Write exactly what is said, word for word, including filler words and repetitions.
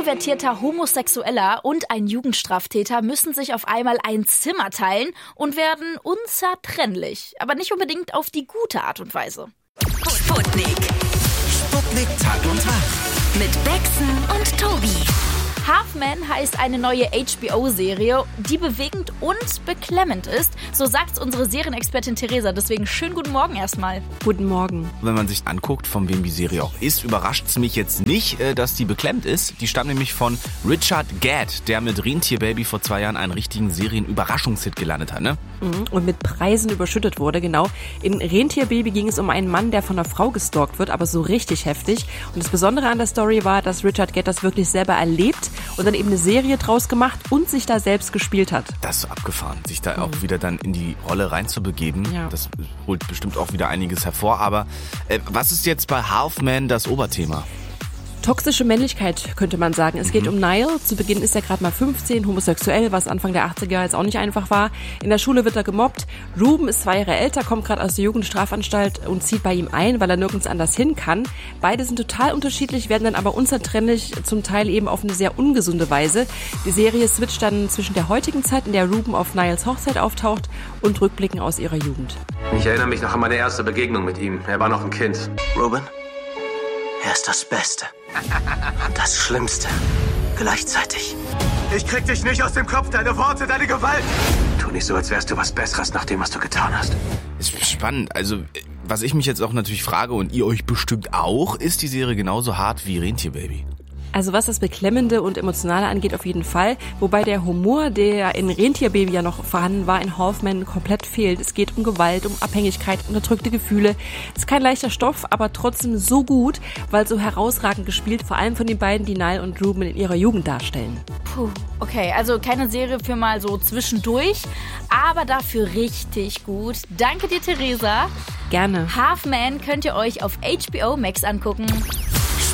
introvertierter Homosexueller und ein Jugendstraftäter müssen sich auf einmal ein Zimmer teilen und werden unzertrennlich. Aber nicht unbedingt auf die gute Art und Weise. Sputnik. Sputnik Tag und Tag. Mit Bexen und Tobi. Half Man heißt eine neue H B O-Serie, die bewegend und beklemmend ist. So sagt unsere Serienexpertin Theresa. Deswegen schönen guten Morgen erstmal. Guten Morgen. Wenn man sich anguckt, von wem die Serie auch ist, überrascht es mich jetzt nicht, dass die beklemmt ist. Die stammt nämlich von Richard Gadd, der mit Rentierbaby vor zwei Jahren einen richtigen Serien-Überraschungshit gelandet hat, ne? Und mit Preisen überschüttet wurde, genau. In Rentierbaby ging es um einen Mann, der von einer Frau gestalkt wird, aber so richtig heftig. Und das Besondere an der Story war, dass Richard Gadd das wirklich selber erlebt und dann eben eine Serie draus gemacht und sich da selbst gespielt hat. Das ist so abgefahren, sich da mhm. auch wieder dann in die Rolle reinzubegeben. Ja. Das holt bestimmt auch wieder einiges hervor. Aber äh, was ist jetzt bei Half Man das Oberthema? Toxische Männlichkeit, könnte man sagen. Es geht mhm. um Niall. Zu Beginn ist er gerade mal fünfzehn, homosexuell, was Anfang der achtziger jetzt auch nicht einfach war. In der Schule wird er gemobbt. Ruben ist zwei Jahre älter, kommt gerade aus der Jugendstrafanstalt und zieht bei ihm ein, weil er nirgends anders hin kann. Beide sind total unterschiedlich, werden dann aber unzertrennlich, zum Teil eben auf eine sehr ungesunde Weise. Die Serie switcht dann zwischen der heutigen Zeit, in der Ruben auf Nialls Hochzeit auftaucht, und Rückblicken aus ihrer Jugend. Ich erinnere mich noch an meine erste Begegnung mit ihm. Er war noch ein Kind. Ruben, er ist das Beste. Und das Schlimmste. Gleichzeitig. Ich krieg dich nicht aus dem Kopf, deine Worte, deine Gewalt. Tu nicht so, als wärst du was Besseres nach dem, was du getan hast. Ist spannend. Also, was ich mich jetzt auch natürlich frage, und ihr euch bestimmt auch, ist die Serie genauso hart wie Rentierbaby? Also was das Beklemmende und Emotionale angeht, auf jeden Fall. Wobei der Humor, der in Rentierbaby ja noch vorhanden war, in Half Man komplett fehlt. Es geht um Gewalt, um Abhängigkeit, unterdrückte Gefühle. Es ist kein leichter Stoff, aber trotzdem so gut, weil so herausragend gespielt, vor allem von den beiden, die Niall und Ruben in ihrer Jugend darstellen. Puh, okay, also keine Serie für mal so zwischendurch, aber dafür richtig gut. Danke dir, Theresa. Gerne. Half Man könnt ihr euch auf H B O Max angucken.